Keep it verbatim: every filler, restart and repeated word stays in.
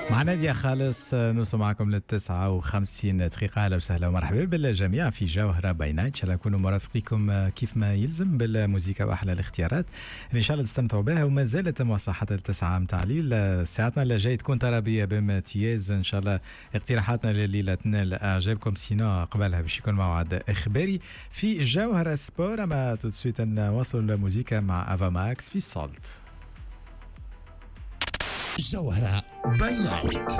مع نادية خالص نوصل معكم للتسعة وخمسين دقيقة. أهلا وسهلا ومرحبا بالجميع في جوهرة باي نايت. إن شاء الله نكونوا مرافقيكم كيف ما يلزم بالموسيقى وأحلى الاختيارات اللي إن شاء الله تستمتعوا بها، وما زالت مواصلة حتى التسعة متاع الليل. ساعتنا اللي جاي تكون ترابية بامتياز إن شاء الله. اقتراحاتنا لليلة تنال إعجابكم، سينا قبلها باش يكون موعد إخباري في جوهرة سبور. أما تو سويت نواصل الموسيقى مع أفا ماكس في سولت. جوهرة باي نايت.